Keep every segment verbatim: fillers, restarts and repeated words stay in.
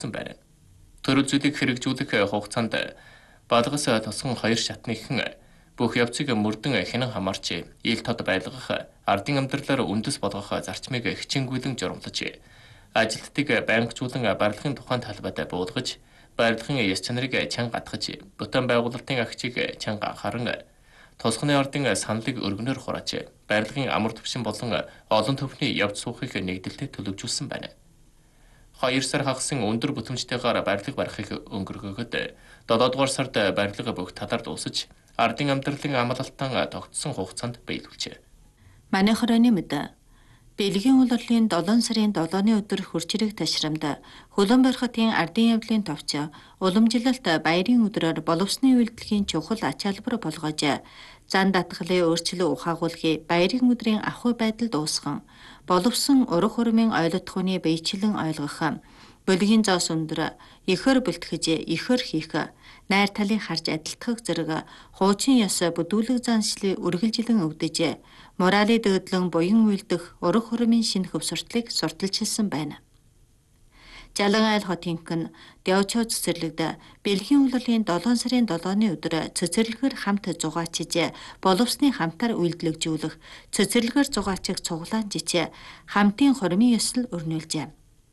байна. Төрөл зүйлийг хэрэгжүүлэх хугацаанд балгас тосгон хоёр шатны хэн бүх явцыг мөрдөн хянан хамаарч ил тод байлгах ардын амьдралаар үндэс болгох зарчмыг хичээнгүйлэн журамлаж ажилтныг байнгачуулан барилгын тухайн талбайд буулгаж барилгын яс чанарыг чанга гатгаж бүтэн байгуулалтын агчийг чанга анхааран тосгоны ардын саналыг өргөнөөр хурааж барилгын амар төвшин болон олон төвхний явц суухыг нэгдэлтэд төлөвжүүлсэн байна. Хоёр сар хагасан өндөр бүтэмжтэйгээр барилга барихыг өнгөргөөд долоодугаар сард барилга бүх талаар дуусаж ардын амьдралын амлалтан тогтсон хугацаанд биелүүлжээ. Манай хорооны мэд Бэлгийн улирлын долоон сарын долооны өдөр хурцрэг ташрамд Хөлбөмбөр хотын ардын явдлын товч уламжлалт баярын өдрөөр боловсны үйлдэлхийн чухал ач холбогдол болгож зан татгалын өөрчлөлт ухаагуулгын баярын өдрийн ахуй байдал дуусган боловсон ураг хөрмийн ойлготхууны биечлэн ойлгох бөлгийн зоос өндөр ихэр бэлтгэж ихэр хийх найр талын харж адилтгах зэрэг хуучин ёс бүдүүлэг заншлыг үргэлжлэн өвдөж морали дөөдлөн буян үйлдэх ураг хөрмийн шинэ хөвсөртлийг сурталчилсан байна. Жалан айл хотынхан Дэвчоо цэцэрлэгд Бэлгийн улирлын долоон сарын долооны өдөр цэцэрлэгээр хамт зугаачиж боловсны хамтаар үйлдэлжүүлэх цэцэрлэгээр зугаачиг цуглаан жичээ хамтын хормын ёслол өрнүүлжээ.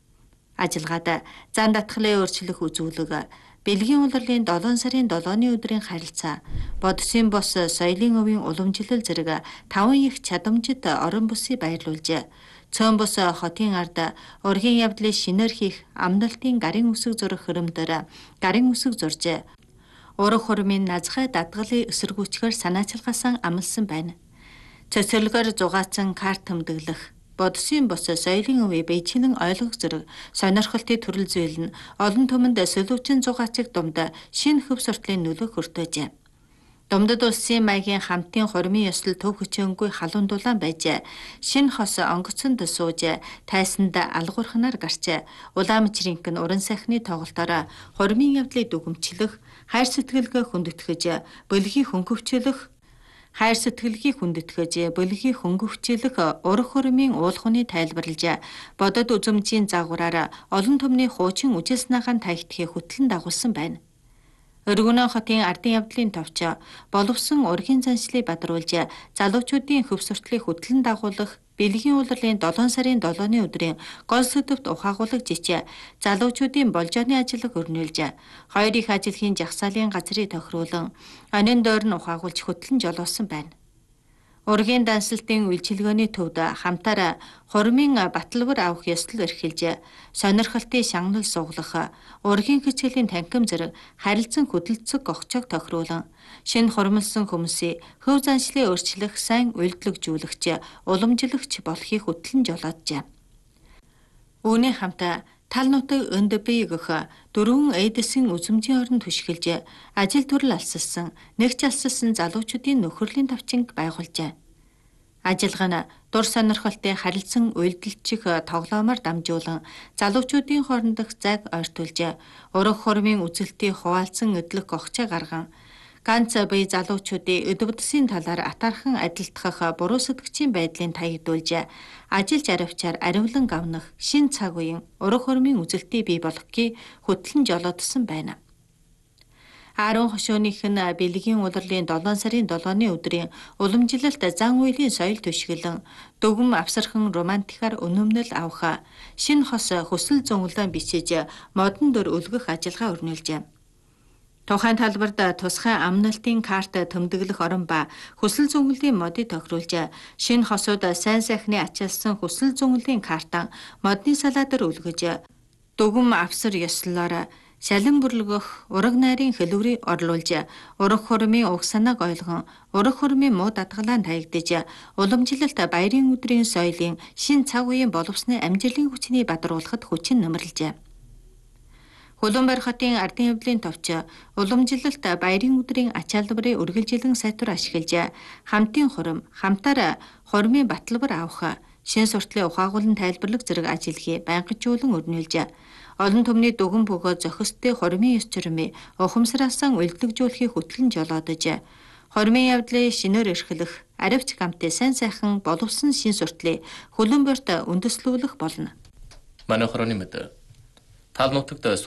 Ажилгаад зан татгалын өөрчлөх үзүүлэг Бэлгийн улирлын долоон сарын долооны өдрийн харилцаа бодсын бос соёлын өвийн уламжлал зэрэг таван их чадамжид орон бүсийг баярлуулж цөөн бос хотын ард ургийн явдлыг шинээр хийх амналтын гарын үсэг зурх хөрөмдөр гарын үсэг зурж ураг хурмын назгай дадгалын эсэргүүцгээр санаачилгаасан амлсан байна. Цэцэрлэгээр зугаацсан карт тэмдэглэх бодсын бос соёлын өвийг биечлэн ойлгох зэрэг сонирхолтой төрөл зүйл нь олон түмэнд сөлөвчин зугаацыг думд шинэ хөв суртлын нөлөө хүртээжээ. Думдад улсын маягийн хамтын хормын ёслол төв хүчээнгүй халуун дулаан байж шинэ хос онгоцонд сууж тайсанд алгуурханаар гарч Улаанбаатарынх нь уран сайхны тоглолтоор хормын явдлыг дүгнэмжлэх, хайр сэтгэлгээ хүндэтгэж, бөлгийн хөнгөвчлөх хайр сэтгэлгийг хүндэтгэж, бөлгийн хөнгөвчлөх ураг хөрмийн уулхууны тайлбарлаж, бодод үзмжийн загвараар олон түмний хуучин үжил санаагаа таягдхийг хөтлөн дагуулсан байна. Өргөнөө хотын ардын явдлын товч боловсон ургийн заншлыг бадруулж, залуучуудын хөв суртлыг хөтлөн дагуулах Бэлгийн улирлын долоон сарын долооны өдрийн гол сэдвт ухаагуулах жичээ залуучуудын болжооны ажил өрнүүлж, хоёр их ажилхийн жагсаалын газрыг тохируулан онин дойр нь ухаагуулж хөтлөн жолоосон байна. Ургийн дансалтын үйлчилгээний төвд хамтаар хормын баталбар авах ёслол эрхэлж, сонирхолтой шагнал суглах, ургийн хичээлийн танхим зэрэг харилцан хөдөлцөг огцог тохируулан шинэ хормолсон хүмүүсийг хөв заншлыг өөрчлөх сайн үйлдэлжүүлэгч, уламжлагч болохыг хөтлөн жолооджээ. Үүний хамт тал нутаг ÖНДБ гэх дөрвөн эйдэсийн үзмжийн орон түшгэлж ажил төрөл алсалсан, нэгч алсалсан залуучуудын нөхөрлийн тавчинг байгуулжээ. Ажиллагаа нь дур сонирхолтой харилцан үйлдэлчих тоглоомоор дамжуулан залуучуудын хоорондох зайг ойртуулж, ураг хормын үзэлтийг хуваалцсан эдлэх огчоо гарган ганц бие залуучуудын өдөвдсөн талаар атаархан адилтгах буруу сэтгэгчийн байдлыг таягдуулж, ажил жаравчаар аривлан гавнах шин цаг үеийн ураг хормын үзэлтийг бий болгохыг хөтлөн жолоодсон байна. Арван хошууных нь Бэлгийн улирлын долоон сарын долооны өдрийн уламжлалт зан үйлийн соёл түшгэлэн дүгм авсархан романтикаар өнөмнөл авах шинэ хос хүсэл зөнглөн бичиж модон дөр өлгөх ажиллагаа өрнүүлжээ. Тухайн талбарт тусгай амналтын карт тэмдэглэх орон ба хүсэл зөнглөлийн модыг тохируулж, шинэ хосууд сайн сайхны ачаалсан хүсэл зөнглөлийн картан модны салаадаар үлгэж, дүгм авсар ёслолоор шалан бүрлгөх ураг найрын хэлвэрийг орлуулж, ураг хурмын уг санааг ойлгон, ураг хурмын муу дадгалаанд таягдж, уламжлалт баярын өдрийн соёлын шин цаг үеийн боловсны амжилтын хүчний бадруулахад хүчин нэмэрлэжээ. Хөлбөмбөр хотын ардын явдлын товч уламжлалт баярын өдрийн ач холбогдолыг үргэлжлэн сайтар ашиглаж, хамтын хурим, хамтаар хормын баталбар авах, шин суртлын ухаагуулан тайлбарлах зэрэг ажиллагийг байнгачуулан өрнүүлж, олон түмний дүгэн бөгөөд зохистой хормын ёс журмыг ухамсараасан үйлдэлжүүлэхийг хөтлөн жолоодож, хормын явдлыг шинээр эрхлэх, аривч гамтын сайн сайхан боловсон шин суртлыг Хөлбөмбөрт үндэслүүлэх болно. Манай хорооны мэд тал нутагт